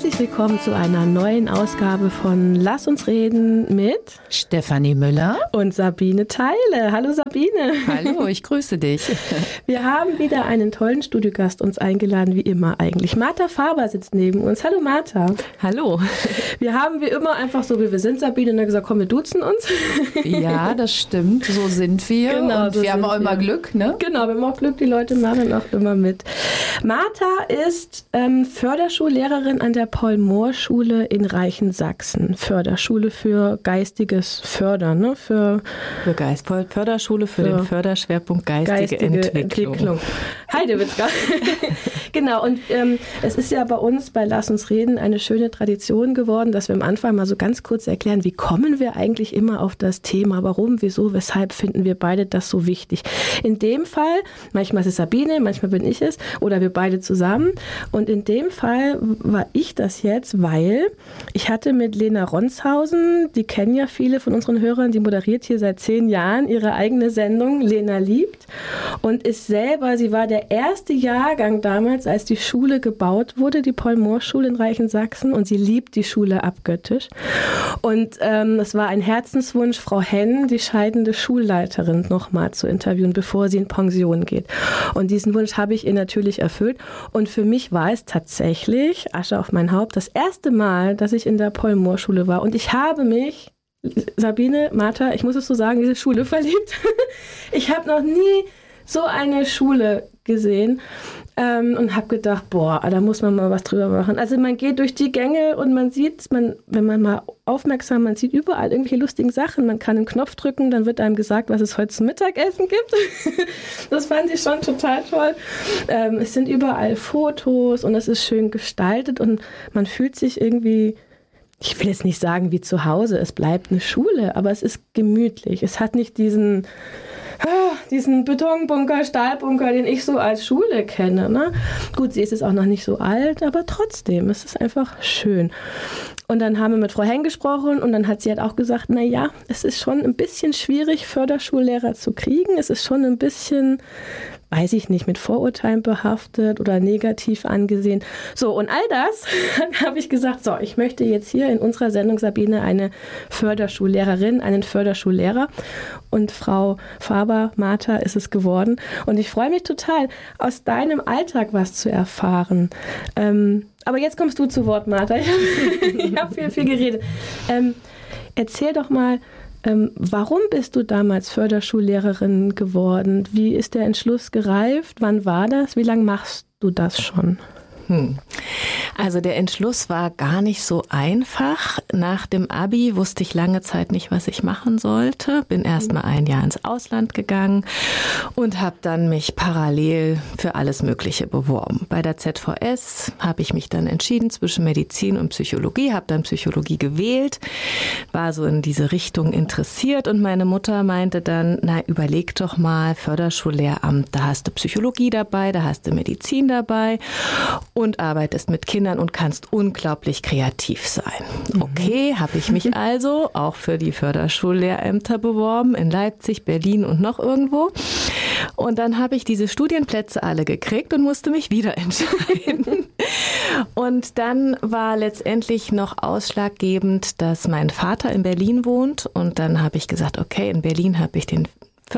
Herzlich willkommen zu einer neuen Ausgabe von Lass uns reden mit Stefanie Müller und Sabine Theile. Hallo Sabine. Hallo, ich grüße dich. Wir haben wieder einen tollen Studiogast uns eingeladen, wie immer eigentlich. Martha Faber sitzt neben uns. Hallo Martha. Hallo. Wir haben wie immer einfach so, wie wir sind, Sabine, und dann gesagt, komm, wir duzen uns. Ja, das stimmt, so sind wir. Genau, und so wir haben sind auch immer Glück, ne? Genau, wir haben auch Glück, die Leute machen auch immer mit. Martha ist Förderschullehrerin an der Paul-Mohr-Schule in Reichensaxen. Förderschule für geistiges Fördern, ne? Förderschule für den Förderschwerpunkt geistige Entwicklung. Heidewitzka. Genau, und es ist ja bei uns bei Lass uns reden eine schöne Tradition geworden, dass wir am Anfang mal so ganz kurz erklären, wie kommen wir eigentlich immer auf das Thema, warum, wieso, weshalb finden wir beide das so wichtig. In dem Fall, manchmal ist es Sabine, manchmal bin ich es oder wir beide zusammen, und in dem Fall war ich das jetzt, weil ich hatte mit Lena Ronshausen, die kennen ja viele von unseren Hörern, die moderiert hier seit 10 Jahren ihre eigene Sendung, Lena liebt, und ist selber, sie war der erste Jahrgang damals, als die Schule gebaut wurde, die Paul-Mohr-Schule in Reichensaxen, und sie liebt die Schule abgöttisch. Und es war ein Herzenswunsch, Frau Henn, die scheidende Schulleiterin, nochmal zu interviewen, bevor sie in Pension geht. Und diesen Wunsch habe ich ihr natürlich erfüllt. Und für mich war es tatsächlich, Asche auf mein Haupt, das erste Mal, dass ich in der Paul-Mohr-Schule war. Und ich habe mich, Sabine, Martha, ich muss es so sagen, diese Schule verliebt. Ich habe noch nie so eine Schule gesehen und habe gedacht, boah, da muss man mal was drüber machen. Also man geht durch die Gänge und man sieht, wenn man mal aufmerksam, man sieht überall irgendwelche lustigen Sachen. Man kann einen Knopf drücken, dann wird einem gesagt, was es heute zum Mittagessen gibt. Das fand ich schon total toll. Es sind überall Fotos und es ist schön gestaltet und man fühlt sich irgendwie, ich will jetzt nicht sagen wie zu Hause, es bleibt eine Schule, aber es ist gemütlich. Es hat nicht diesen Betonbunker, Stahlbunker, den ich so als Schule kenne. Ne? Gut, sie ist jetzt auch noch nicht so alt, aber trotzdem, es ist einfach schön. Und dann haben wir mit Frau Henn gesprochen und dann hat sie halt auch gesagt, naja, es ist schon ein bisschen schwierig, Förderschullehrer zu kriegen. Es ist schon ein bisschen, weiß ich nicht, mit Vorurteilen behaftet oder negativ angesehen. So, und all das habe ich gesagt, so, ich möchte jetzt hier in unserer Sendung, Sabine, eine Förderschullehrerin, einen Förderschullehrer. Und Frau Faber, Martha, ist es geworden. Und ich freue mich total, aus deinem Alltag was zu erfahren. Aber jetzt kommst du zu Wort, Martha. Ich habe viel geredet. Erzähl doch mal, warum bist du damals Förderschullehrerin geworden? Wie ist der Entschluss gereift? Wann war das? Wie lange machst du das schon? Also der Entschluss war gar nicht so einfach. Nach dem Abi wusste ich lange Zeit nicht, was ich machen sollte. Bin erst mal ein Jahr ins Ausland gegangen und habe dann mich parallel für alles Mögliche beworben. Bei der ZVS habe ich mich dann entschieden zwischen Medizin und Psychologie, habe dann Psychologie gewählt, war so in diese Richtung interessiert und meine Mutter meinte dann, na überleg doch mal, Förderschullehramt, da hast du Psychologie dabei, da hast du Medizin dabei und arbeitest mit Kindern und kannst unglaublich kreativ sein. Okay, habe ich mich also auch für die Förderschullehrämter beworben in Leipzig, Berlin und noch irgendwo. Und dann habe ich diese Studienplätze alle gekriegt und musste mich wieder entscheiden. Und dann war letztendlich noch ausschlaggebend, dass mein Vater in Berlin wohnt. Und dann habe ich gesagt, okay, in Berlin habe ich den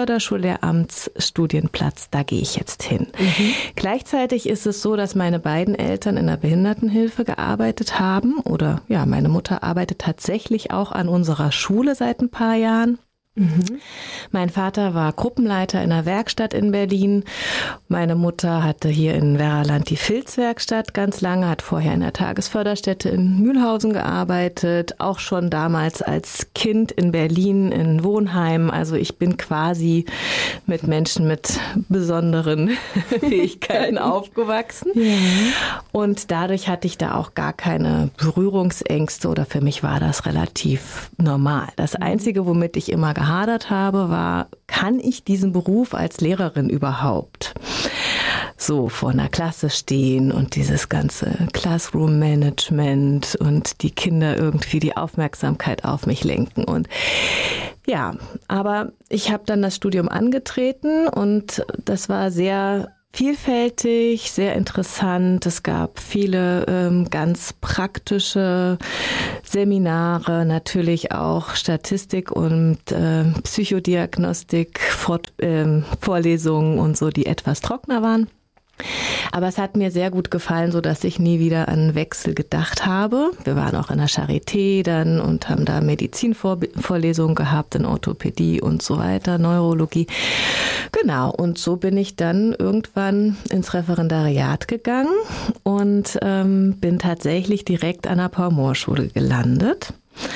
Förderschullehramtsstudienplatz, da gehe ich jetzt hin. Gleichzeitig ist es so, dass meine beiden Eltern in der Behindertenhilfe gearbeitet haben oder ja, meine Mutter arbeitet tatsächlich auch an unserer Schule seit ein paar Jahren. Mein Vater war Gruppenleiter in einer Werkstatt in Berlin. Meine Mutter hatte hier in Werraland die Filzwerkstatt ganz lange, hat vorher in der Tagesförderstätte in Mühlhausen gearbeitet, auch schon damals als Kind in Berlin in Wohnheimen. Also ich bin quasi mit Menschen mit besonderen Fähigkeiten aufgewachsen. Ja. Und dadurch hatte ich da auch gar keine Berührungsängste oder für mich war das relativ normal. Das Einzige, womit ich immer gehadert habe, war, kann ich diesen Beruf als Lehrerin überhaupt? So vor einer Klasse stehen und dieses ganze Classroom-Management und die Kinder irgendwie die Aufmerksamkeit auf mich lenken. Und ja, aber ich habe dann das Studium angetreten und das war sehr vielfältig, sehr interessant. Es gab viele ganz praktische Seminare, natürlich auch Statistik und Psychodiagnostik, Vorlesungen und so, die etwas trockener waren. Aber es hat mir sehr gut gefallen, so dass ich nie wieder an Wechsel gedacht habe. Wir waren auch in der Charité dann und haben da Medizinvorlesungen gehabt, in Orthopädie und so weiter, Neurologie. Genau, und so bin ich dann irgendwann ins Referendariat gegangen und bin tatsächlich direkt an der Paul-Mohr-Schule gelandet.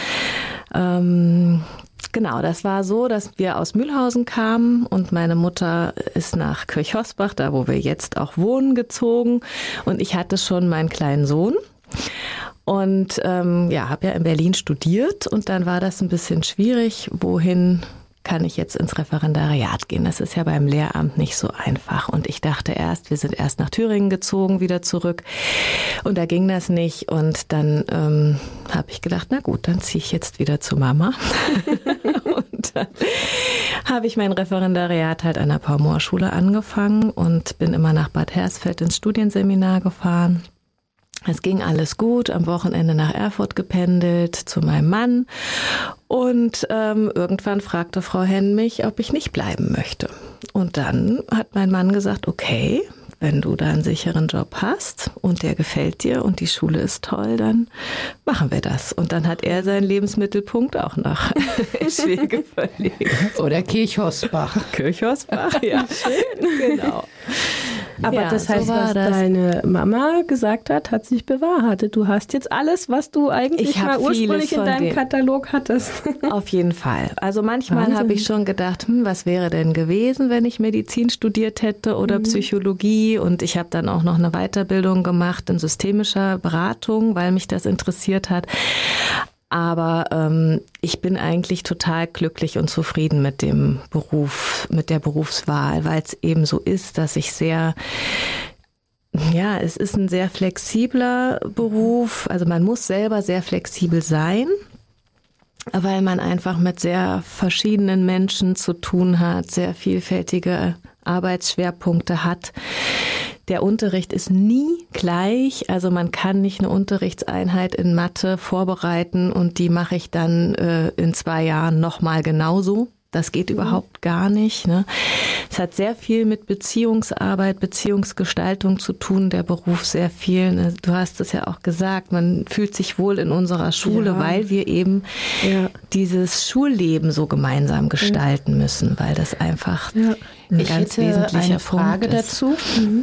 Genau, das war so, dass wir aus Mühlhausen kamen und meine Mutter ist nach Kirchhosbach, da wo wir jetzt auch wohnen, gezogen und ich hatte schon meinen kleinen Sohn und habe ja in Berlin studiert und dann war das ein bisschen schwierig, wohin kann ich jetzt ins Referendariat gehen. Das ist ja beim Lehramt nicht so einfach. Und ich dachte wir sind erst nach Thüringen gezogen, wieder zurück. Und da ging das nicht. Und dann habe ich gedacht, na gut, dann ziehe ich jetzt wieder zu Mama. Und dann habe ich mein Referendariat halt an der Paul-Mohr-Schule angefangen und bin immer nach Bad Hersfeld ins Studienseminar gefahren. Es ging alles gut, am Wochenende nach Erfurt gependelt zu meinem Mann und irgendwann fragte Frau Henn mich, ob ich nicht bleiben möchte. Und dann hat mein Mann gesagt, okay, wenn du da einen sicheren Job hast und der gefällt dir und die Schule ist toll, dann machen wir das. Und dann hat er seinen Lebensmittelpunkt auch nach Schwege verlegt. Oder Kirchhosbach. Kirchhosbach, ja. Schön. Genau. Aber ja, das heißt, so was deine Mama gesagt hat sich bewahrheitet. Du hast jetzt alles, was du eigentlich mal ursprünglich in deinem Katalog hattest. Auf jeden Fall. Also manchmal habe ich schon gedacht, was wäre denn gewesen, wenn ich Medizin studiert hätte oder Psychologie. Und ich habe dann auch noch eine Weiterbildung gemacht in systemischer Beratung, weil mich das interessiert hat. Aber ich bin eigentlich total glücklich und zufrieden mit dem Beruf, mit der Berufswahl, weil es eben so ist, dass ich es ist ein sehr flexibler Beruf. Also man muss selber sehr flexibel sein, weil man einfach mit sehr verschiedenen Menschen zu tun hat, sehr vielfältige Arbeitsschwerpunkte hat. Der Unterricht ist nie gleich, also man kann nicht eine Unterrichtseinheit in Mathe vorbereiten und die mache ich dann in 2 Jahren nochmal genauso. Das geht überhaupt gar nicht. Ne? Es hat sehr viel mit Beziehungsarbeit, Beziehungsgestaltung zu tun, der Beruf sehr viel. Ne? Du hast es ja auch gesagt, man fühlt sich wohl in unserer Schule, weil wir eben dieses Schulleben so gemeinsam gestalten müssen, weil das einfach ein ganz wesentlicher Punkt ist. Ich hätte eine Frage dazu.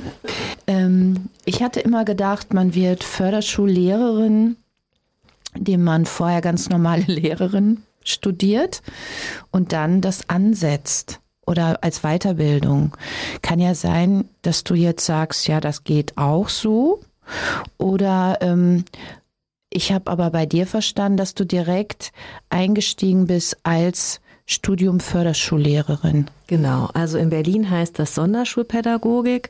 Ich hatte immer gedacht, man wird Förderschullehrerin, indem man vorher ganz normale Lehrerin studiert und dann das ansetzt oder als Weiterbildung. Kann ja sein, dass du jetzt sagst, ja, das geht auch so. Oder ich habe aber bei dir verstanden, dass du direkt eingestiegen bist als Studium Förderschullehrerin. Genau, also in Berlin heißt das Sonderschulpädagogik.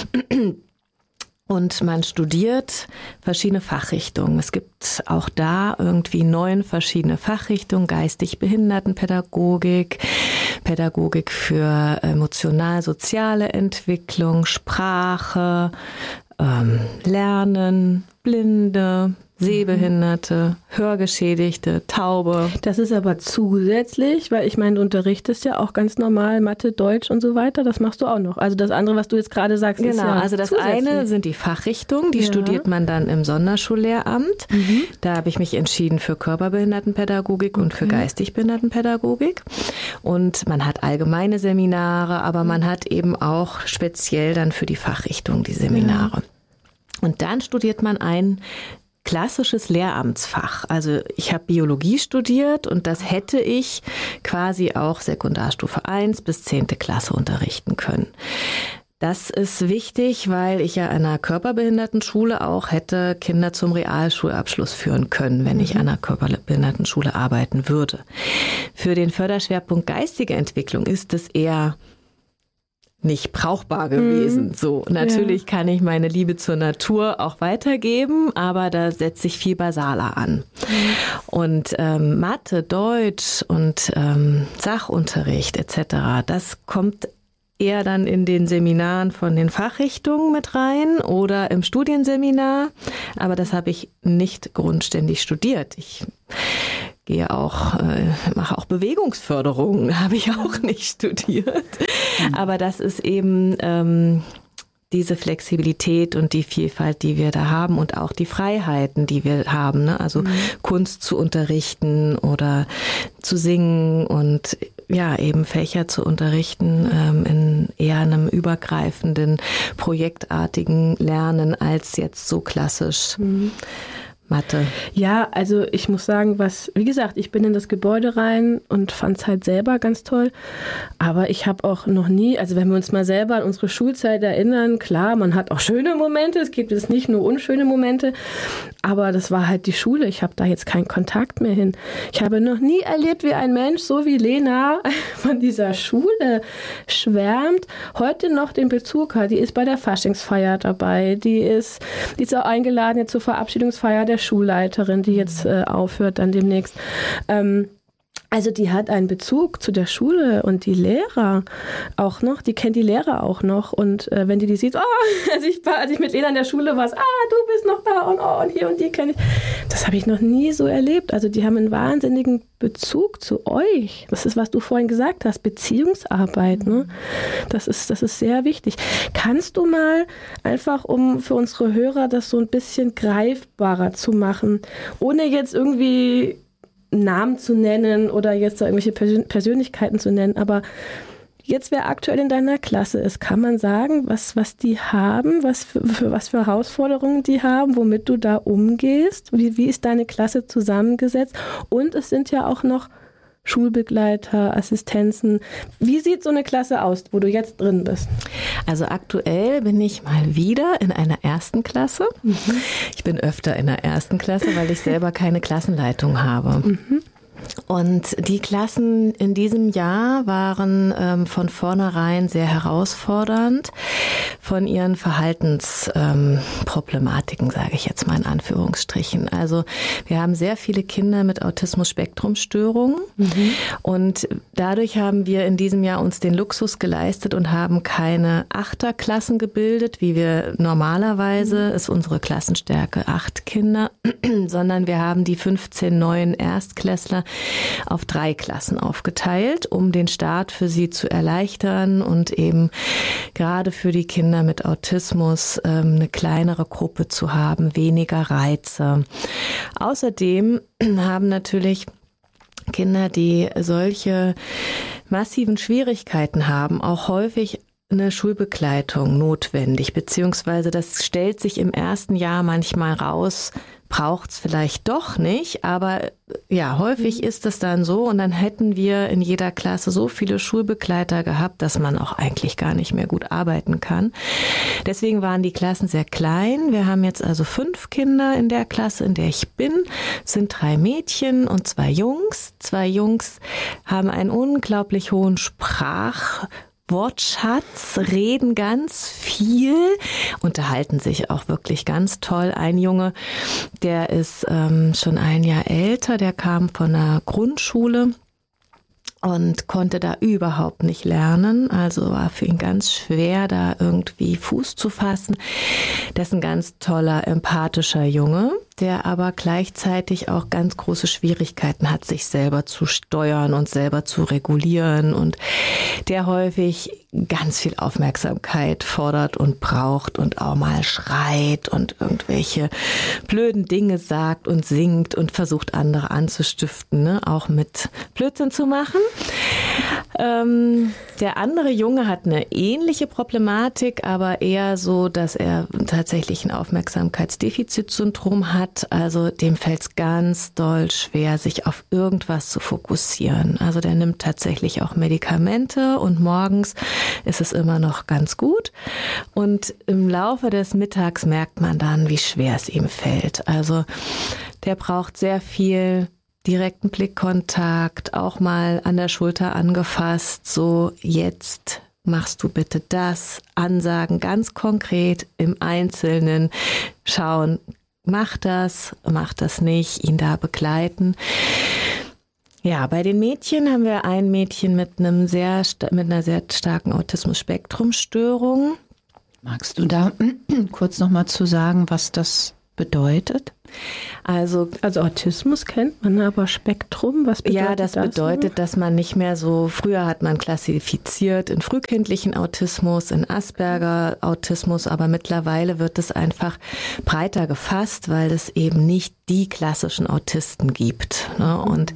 Und man studiert verschiedene Fachrichtungen. Es gibt auch da irgendwie 9 verschiedene Fachrichtungen. Geistig-Behindertenpädagogik, Pädagogik für emotional-soziale Entwicklung, Sprache, Lernen, Blinde, Sehbehinderte, Hörgeschädigte, Taube. Das ist aber zusätzlich, weil ich meine, du unterrichtest ja auch ganz normal Mathe, Deutsch und so weiter. Das machst du auch noch. Also das andere, was du jetzt gerade sagst, ist ja also das eine sind die Fachrichtungen, die studiert man dann im Sonderschullehramt. Da habe ich mich entschieden für Körperbehindertenpädagogik und für Geistigbehindertenpädagogik. Und man hat allgemeine Seminare, aber man hat eben auch speziell dann für die Fachrichtung die Seminare. Und dann studiert man ein klassisches Lehramtsfach. Also ich habe Biologie studiert und das hätte ich quasi auch Sekundarstufe 1 bis 10. Klasse unterrichten können. Das ist wichtig, weil ich ja an einer Körperbehindertenschule auch hätte Kinder zum Realschulabschluss führen können, wenn ich an einer Körperbehindertenschule arbeiten würde. Für den Förderschwerpunkt geistige Entwicklung ist es eher nicht brauchbar gewesen. So, natürlich kann ich meine Liebe zur Natur auch weitergeben, aber da setze ich viel basaler an. Und Mathe, Deutsch und Sachunterricht etc., das kommt eher dann in den Seminaren von den Fachrichtungen mit rein oder im Studienseminar. Aber das habe ich nicht grundständig studiert. Ich gehe auch, mache auch Bewegungsförderung, habe ich auch nicht studiert. Aber das ist eben diese Flexibilität und die Vielfalt, die wir da haben und auch die Freiheiten, die wir haben, ne? Also Kunst zu unterrichten oder zu singen und ja, eben Fächer zu unterrichten in eher einem übergreifenden, projektartigen Lernen als jetzt so klassisch Mathe. Ja, also ich muss sagen, wie gesagt, ich bin in das Gebäude rein und fand es halt selber ganz toll. Aber ich habe auch noch nie, also wenn wir uns mal selber an unsere Schulzeit erinnern, klar, man hat auch schöne Momente, es gibt jetzt nicht nur unschöne Momente, aber das war halt die Schule. Ich habe da jetzt keinen Kontakt mehr hin. Ich habe noch nie erlebt, wie ein Mensch, so wie Lena, von dieser Schule schwärmt, heute noch den Bezug hat. Die ist bei der Faschingsfeier dabei, die ist auch eingeladen jetzt zur Verabschiedungsfeier der Schulleiterin, die jetzt aufhört dann demnächst. Also die hat einen Bezug zu der Schule und die Lehrer auch noch, die kennt die Lehrer auch noch und wenn die sieht, als ich mit Lena in der Schule war, du bist noch da und hier und die kenne ich. Das habe ich noch nie so erlebt. Also die haben einen wahnsinnigen Bezug zu euch. Das ist, was du vorhin gesagt hast, Beziehungsarbeit. Ne? Das ist sehr wichtig. Kannst du mal einfach, um für unsere Hörer das so ein bisschen greifbarer zu machen, ohne jetzt irgendwie Namen zu nennen oder jetzt da irgendwelche Persönlichkeiten zu nennen, aber jetzt, wer aktuell in deiner Klasse ist, kann man sagen, was die haben, was für Herausforderungen die haben, womit du da umgehst? Wie ist deine Klasse zusammengesetzt? Und es sind ja auch noch Schulbegleiter, Assistenzen. Wie sieht so eine Klasse aus, wo du jetzt drin bist? Also aktuell bin ich mal wieder in einer ersten Klasse. Ich bin öfter in der ersten Klasse, weil ich selber keine Klassenleitung habe. Und die Klassen in diesem Jahr waren von vornherein sehr herausfordernd von ihren Verhaltensproblematiken, sage ich jetzt mal in Anführungsstrichen. Also wir haben sehr viele Kinder mit Autismus-Spektrum-Störungen und dadurch haben wir in diesem Jahr uns den Luxus geleistet und haben keine Achterklassen gebildet, wie wir normalerweise, ist unsere Klassenstärke 8 Kinder, sondern wir haben die 15 neuen Erstklässler auf 3 Klassen aufgeteilt, um den Start für sie zu erleichtern und eben gerade für die Kinder mit Autismus eine kleinere Gruppe zu haben, weniger Reize. Außerdem haben natürlich Kinder, die solche massiven Schwierigkeiten haben, auch häufig eine Schulbegleitung notwendig, beziehungsweise das stellt sich im ersten Jahr manchmal raus, braucht es vielleicht doch nicht, aber ja, häufig ist es dann so und dann hätten wir in jeder Klasse so viele Schulbegleiter gehabt, dass man auch eigentlich gar nicht mehr gut arbeiten kann. Deswegen waren die Klassen sehr klein. Wir haben jetzt also 5 Kinder in der Klasse, in der ich bin. Es sind 3 Mädchen und 2 Jungs. 2 Jungs haben einen unglaublich hohen Wortschatz, reden ganz viel, unterhalten sich auch wirklich ganz toll. Ein Junge, der ist schon ein Jahr älter, der kam von der Grundschule und konnte da überhaupt nicht lernen. Also war für ihn ganz schwer, da irgendwie Fuß zu fassen. Das ist ein ganz toller, empathischer Junge, der aber gleichzeitig auch ganz große Schwierigkeiten hat, sich selber zu steuern und selber zu regulieren und der häufig ganz viel Aufmerksamkeit fordert und braucht und auch mal schreit und irgendwelche blöden Dinge sagt und singt und versucht, andere anzustiften, ne? Auch mit Blödsinn zu machen. Der andere Junge hat eine ähnliche Problematik, aber eher so, dass er tatsächlich ein Aufmerksamkeitsdefizitsyndrom hat. Also dem fällt es ganz doll schwer, sich auf irgendwas zu fokussieren. Also der nimmt tatsächlich auch Medikamente und morgens ist es immer noch ganz gut. Und im Laufe des Mittags merkt man dann, wie schwer es ihm fällt. Also der braucht sehr viel direkten Blickkontakt, auch mal an der Schulter angefasst, so jetzt machst du bitte das, Ansagen ganz konkret im Einzelnen, schauen, mach das nicht, ihn da begleiten. Ja, bei den Mädchen haben wir ein Mädchen mit einer sehr starken Autismus-Spektrum-Störung. Magst du da kurz nochmal zu sagen, was das bedeutet? Also Autismus kennt man, aber Spektrum, was bedeutet das? Ja, das bedeutet, dass man nicht mehr so, früher hat man klassifiziert in frühkindlichen Autismus, in Asperger-Autismus, aber mittlerweile wird es einfach breiter gefasst, weil es eben nicht die klassischen Autisten gibt. Ne? Und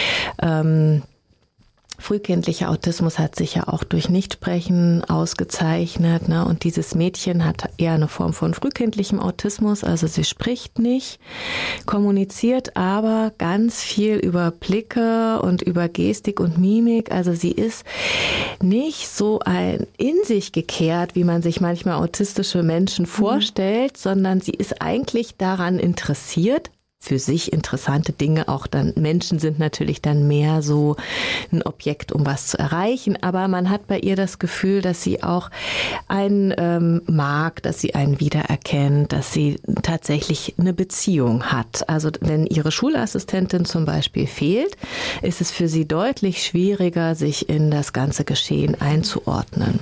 frühkindlicher Autismus hat sich ja auch durch Nichtsprechen ausgezeichnet, ne? Und dieses Mädchen hat eher eine Form von frühkindlichem Autismus, also sie spricht nicht, kommuniziert aber ganz viel über Blicke und über Gestik und Mimik, also sie ist nicht so in sich gekehrt, wie man sich manchmal autistische Menschen vorstellt, sondern sie ist eigentlich daran interessiert, für sich interessante Dinge, auch dann Menschen sind natürlich dann mehr so ein Objekt, um was zu erreichen, aber man hat bei ihr das Gefühl, dass sie auch einen mag, dass sie einen wiedererkennt, dass sie tatsächlich eine Beziehung hat. Also wenn ihre Schulassistentin zum Beispiel fehlt, ist es für sie deutlich schwieriger, sich in das ganze Geschehen einzuordnen.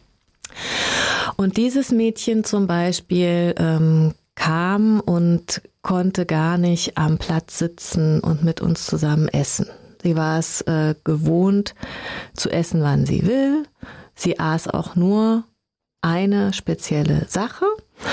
Und dieses Mädchen zum Beispiel kam und konnte gar nicht am Platz sitzen und mit uns zusammen essen. Sie war es gewohnt, zu essen, wann sie will. Sie aß auch nur eine spezielle Sache.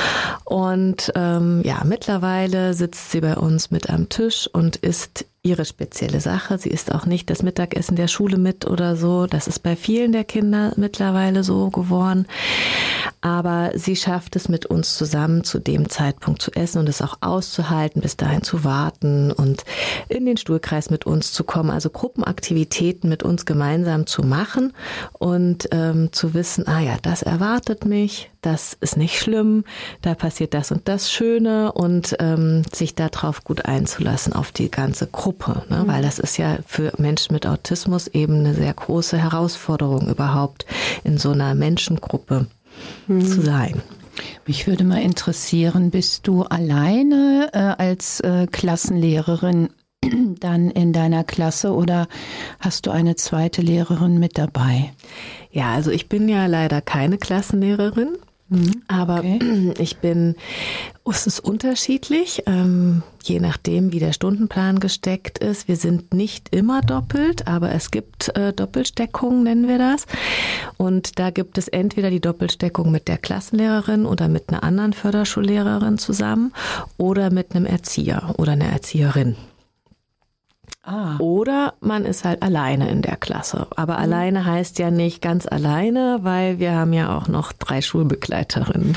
Und mittlerweile sitzt sie bei uns mit am Tisch und isst ihre spezielle Sache. Sie isst auch nicht das Mittagessen der Schule mit oder so. Das ist bei vielen der Kinder mittlerweile so geworden. Aber sie schafft es mit uns zusammen zu dem Zeitpunkt zu essen und es auch auszuhalten, bis dahin zu warten und in den Stuhlkreis mit uns zu kommen. Also Gruppenaktivitäten mit uns gemeinsam zu machen und zu wissen, das erwartet mich, das ist nicht schlimm, da passiert das und das Schöne und sich darauf gut einzulassen, auf die ganze Gruppe. Ne? Weil das ist ja für Menschen mit Autismus eben eine sehr große Herausforderung überhaupt in so einer Menschengruppe zu sein. Mich würde mal interessieren, bist du alleine als Klassenlehrerin dann in deiner Klasse oder hast du eine zweite Lehrerin mit dabei? Ja, also ich bin ja leider keine Klassenlehrerin. Aber es ist unterschiedlich, je nachdem, wie der Stundenplan gesteckt ist. Wir sind nicht immer doppelt, aber es gibt Doppelsteckungen, nennen wir das. Und da gibt es entweder die Doppelsteckung mit der Klassenlehrerin oder mit einer anderen Förderschullehrerin zusammen oder mit einem Erzieher oder einer Erzieherin. Oder man ist halt alleine in der Klasse. Aber alleine heißt ja nicht ganz alleine, weil wir haben ja auch noch 3 Schulbegleiterinnen.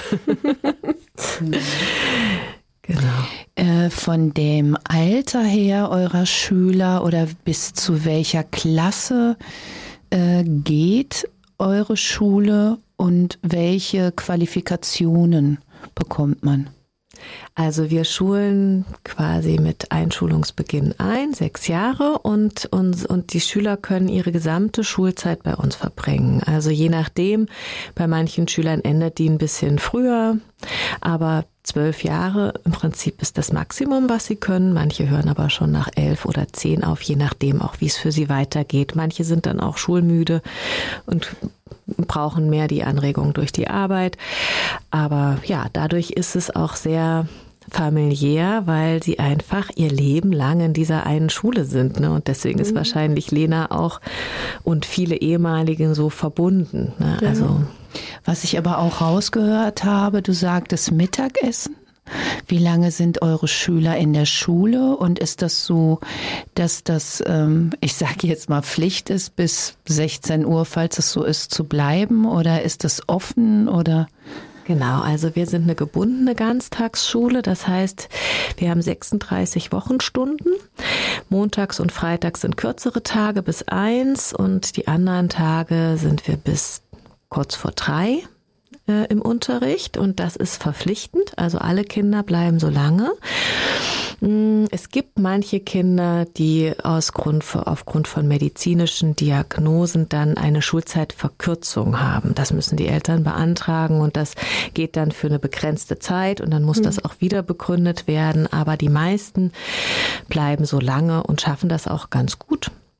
Genau. Von dem Alter her eurer Schüler oder bis zu welcher Klasse geht eure Schule und welche Qualifikationen bekommt man? Also wir schulen quasi mit Einschulungsbeginn 6 Jahre und die Schüler können ihre gesamte Schulzeit bei uns verbringen. Also je nachdem, bei manchen Schülern endet die ein bisschen früher, aber 12 Jahre im Prinzip ist das Maximum, was sie können. Manche hören aber schon nach 11 oder 10 auf, je nachdem auch, wie es für sie weitergeht. Manche sind dann auch schulmüde und brauchen mehr die Anregung durch die Arbeit. Aber ja, dadurch ist es auch sehr familiär, weil sie einfach ihr Leben lang in dieser einen Schule sind. Ne? Und deswegen ist wahrscheinlich Lena auch und viele ehemaligen so verbunden. Ne? Ja. Also, was ich aber auch rausgehört habe, du sagtest Mittagessen. Wie lange sind eure Schüler in der Schule und ist das so, dass das, ich sage jetzt mal Pflicht ist, bis 16 Uhr, falls es so ist, zu bleiben oder ist das offen oder? Genau, also wir sind eine gebundene Ganztagsschule, das heißt, wir haben 36 Wochenstunden. Montags und Freitags sind kürzere Tage bis 1 und die anderen Tage sind wir bis kurz vor 3 im Unterricht und das ist verpflichtend, also alle Kinder bleiben so lange. Es gibt manche Kinder, die aufgrund von medizinischen Diagnosen dann eine Schulzeitverkürzung haben. Das müssen die Eltern beantragen und das geht dann für eine begrenzte Zeit und dann muss das auch wieder begründet werden. Aber die meisten bleiben so lange und schaffen das auch ganz gut.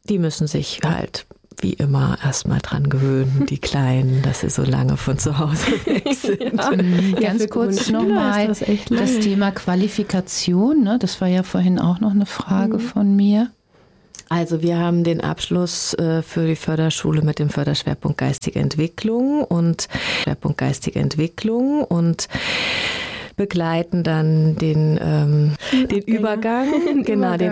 die müssen sich halt wie immer erstmal dran gewöhnen, die Kleinen, dass sie so lange von zu Hause weg sind. Ganz kurz nochmal das Thema Qualifikation, ne? Das war ja vorhin auch noch eine Frage von mir. Also wir haben den Abschluss für die Förderschule mit dem Förderschwerpunkt Geistige Entwicklung und begleiten dann den Übergang,